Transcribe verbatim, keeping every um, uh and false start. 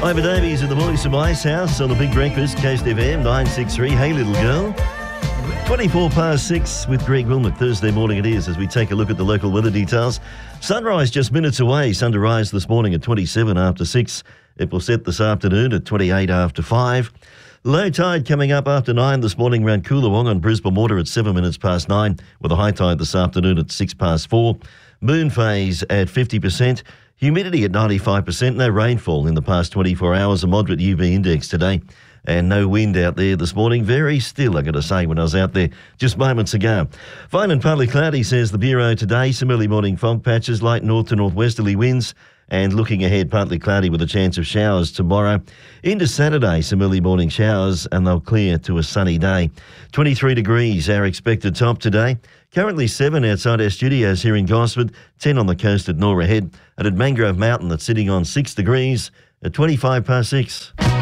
Ivor Davies at the Voice of Ice House on the Big Breakfast, Coast F M, nine six three. Hey, little girl. twenty-four past six with Greg Wilmot. Thursday morning it is as we take a look at the local weather details. Sunrise just minutes away. Sun to rise this morning at twenty-seven after six. It will set this afternoon at twenty-eight after five. Low tide coming up after nine this morning around Coolawong on Brisbane Water at seven minutes past nine, with a high tide this afternoon at six past four. Moon phase at fifty percent. Humidity at ninety-five percent. No rainfall in the past twenty-four hours. A moderate U V index today. And no wind out there this morning. Very still, I've got to say, when I was out there just moments ago. Fine and partly cloudy, says the Bureau today. Some early morning fog patches, light north to northwesterly winds. And looking ahead, partly cloudy with a chance of showers tomorrow. Into Saturday, some early morning showers, and they'll clear to a sunny day. twenty-three degrees, our expected top today. Currently seven outside our studios here in Gosford, ten on the coast at Norah Head, and at Mangrove Mountain that's sitting on six degrees at twenty-five past six.